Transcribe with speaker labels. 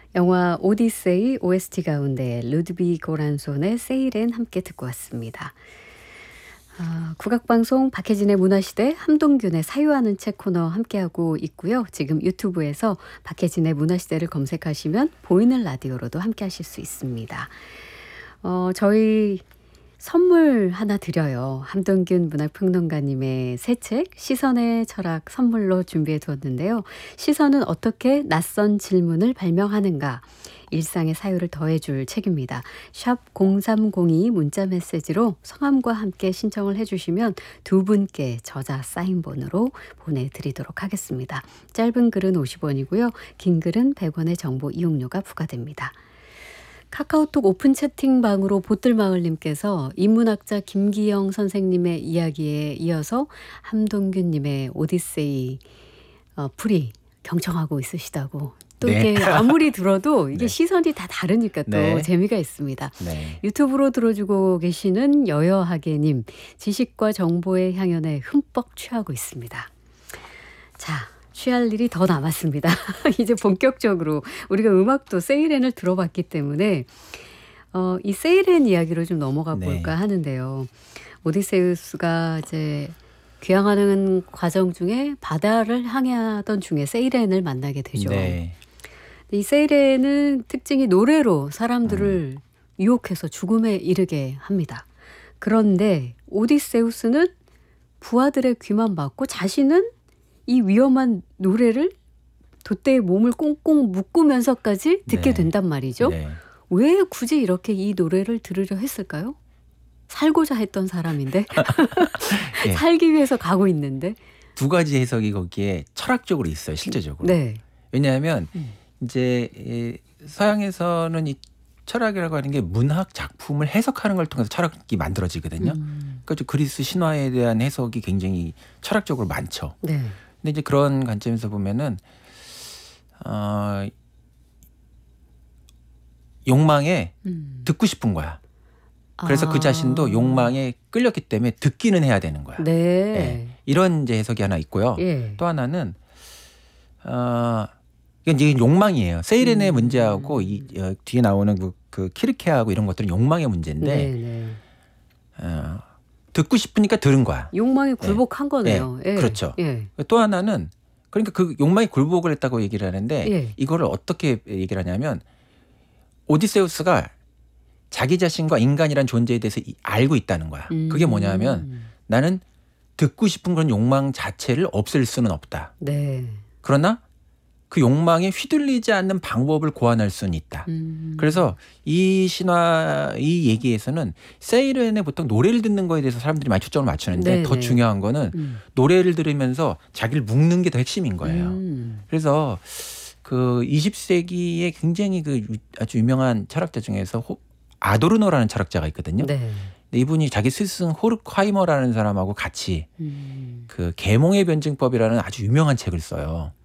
Speaker 1: 영화 오디세이 OST 가운데 루드비 고란손의 세이렌 함께 듣고 왔습니다. 국악방송 박혜진의 문화시대 함동균의 사유하는 책 코너 함께하고 있고요. 지금 유튜브에서 박혜진의 문화시대를 검색하시면 보이는 라디오로도 함께하실 수 있습니다. 저희 선물 하나 드려요. 함동균 문학평론가님의 새 책 시선의 철학 선물로 준비해 두었는데요. 시선은 어떻게 낯선 질문을 발명하는가. 일상의 사유를 더해줄 책입니다. 샵 0302 문자 메시지로 성함과 함께 신청을 해주시면 두 분께 저자 사인본으로 보내드리도록 하겠습니다. 짧은 글은 50원이고요. 긴 글은 100원의 정보 이용료가 부과됩니다. 카카오톡 오픈 채팅방으로 보뜰마을님께서 인문학자 김기영 선생님의 이야기에 이어서 함동균님의 오디세이 풀이 경청하고 있으시다고. 또
Speaker 2: 네.
Speaker 1: 이게 아무리 들어도 이게
Speaker 2: 네.
Speaker 1: 시선이 다 다르니까 또
Speaker 2: 네.
Speaker 1: 재미가 있습니다.
Speaker 2: 네.
Speaker 1: 유튜브로 들어주고 계시는 여여하게님, 지식과 정보의 향연에 흠뻑 취하고 있습니다. 자, 취할 일이 더 남았습니다. 이제 본격적으로 우리가 음악도 세이렌을 들어봤기 때문에 이 세이렌 이야기로 좀 넘어가 볼까 하는데요. 오디세우스가 이제 귀향하는 과정 중에 바다를 항해하던 중에 세이렌을 만나게 되죠.
Speaker 2: 네.
Speaker 1: 이 세이렌은 특징이 노래로 사람들을 유혹해서 죽음에 이르게 합니다. 그런데 오디세우스는 부하들의 귀만 막고 자신은 이 위험한 노래를 돛대에 몸을 꽁꽁 묶으면서까지 듣게 된단 말이죠.
Speaker 2: 네.
Speaker 1: 왜 굳이 이렇게 이 노래를 들으려 했을까요? 살고자 했던 사람인데
Speaker 2: 예.
Speaker 1: 살기 위해서 가고 있는데.
Speaker 2: 두 가지 해석이 거기에 철학적으로 있어요, 실제적으로.
Speaker 1: 네.
Speaker 2: 왜냐하면 이제 서양에서는 이 철학이라고 하는 게 문학 작품을 해석하는 걸 통해서 철학이 만들어지거든요. 그러니까 그리스 신화에 대한 해석이 굉장히 철학적으로 많죠.
Speaker 1: 네.
Speaker 2: 근데 이제 그런 관점에서 보면은 욕망에 듣고 싶은 거야. 그래서 그 자신도 욕망에 끌렸기 때문에 듣기는 해야 되는 거야.
Speaker 1: 네.
Speaker 2: 예. 이런 이제 해석이 하나 있고요.
Speaker 1: 예.
Speaker 2: 또 하나는 이건 이제 욕망이에요. 세이렌의 문제하고 뒤에 나오는 그 키르케하고 이런 것들은 욕망의 문제인데
Speaker 1: 네.
Speaker 2: 듣고 싶으니까 들은 거야.
Speaker 1: 욕망에 굴복한 거네요.
Speaker 2: 예.
Speaker 1: 예.
Speaker 2: 그렇죠.
Speaker 1: 예.
Speaker 2: 또 하나는 그러니까 그 욕망에 굴복을 했다고 얘기를 하는데
Speaker 1: 예.
Speaker 2: 이거를 어떻게 얘기를 하냐면 오디세우스가 자기 자신과 인간이란 존재에 대해서 알고 있다는 거야. 그게 뭐냐면 나는 듣고 싶은 그런 욕망 자체를 없앨 수는 없다.
Speaker 1: 네.
Speaker 2: 그러나 그 욕망에 휘둘리지 않는 방법을 고안할 수는 있다. 그래서 이 얘기에서는 세이렌에 보통 노래를 듣는 거에 대해서 사람들이 많이 초점을 맞추는데 더 중요한 거는 노래를 들으면서 자기를 묶는 게 더 핵심인 거예요. 그래서 그 20세기에 굉장히 그 아주 유명한 철학자 중에서 아도르노라는 철학자가 있거든요.
Speaker 1: 네.
Speaker 2: 근데 이분이 자기 스승 호르크하이머라는 사람하고 같이 그 계몽의 변증법이라는 아주 유명한 책을 써요.